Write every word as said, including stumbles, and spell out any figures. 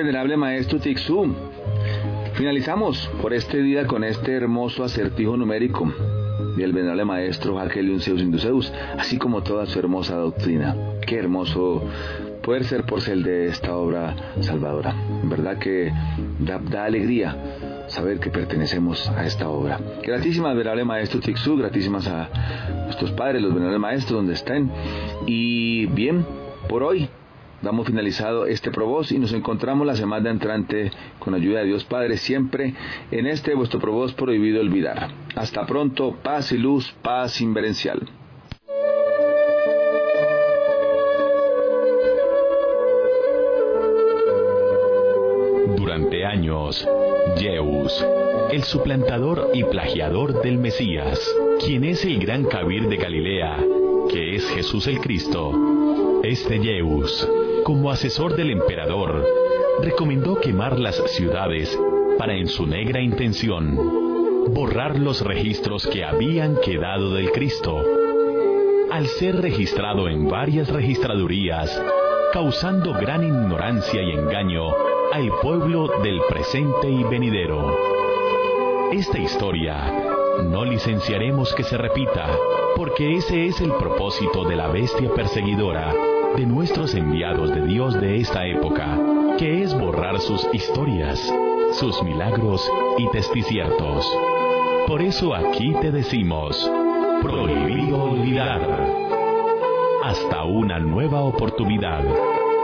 venerable maestro Tixú. Finalizamos por este día con este hermoso acertijo numérico del venerable maestro Jacquelius Zeus Induceus, así como toda su hermosa doctrina. Qué hermoso poder ser porcel de esta obra salvadora. En verdad que da, da alegría saber que pertenecemos a esta obra. Gratísimas, venerable maestro Tixú, gratísimas a nuestros padres, los venerables maestros, donde estén. Y bien, por hoy damos finalizado este probós y nos encontramos la semana entrante con ayuda de Dios Padre, siempre en este vuestro probós prohibido olvidar. Hasta pronto, paz y luz, paz inverencial. Durante años, Zeus, el suplantador y plagiador del Mesías, quien es el gran Kabir de Galilea, que es Jesús el Cristo, este Zeus, como asesor del emperador, recomendó quemar las ciudades para, en su negra intención, borrar los registros que habían quedado del Cristo, al ser registrado en varias registradurías, causando gran ignorancia y engaño al pueblo del presente y venidero. Esta historia no licenciaremos que se repita, porque ese es el propósito de la bestia perseguidora de nuestros enviados de Dios de esta época, que es borrar sus historias, sus milagros y testiciertos. Por eso aquí te decimos, prohibido olvidar. Hasta una nueva oportunidad.